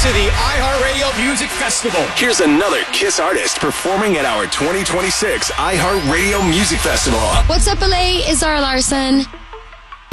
to the iHeartRadio Music Festival. Here's another KISS artist performing at our 2026 iHeartRadio Music Festival. What's up, LA? It's Zara Larson.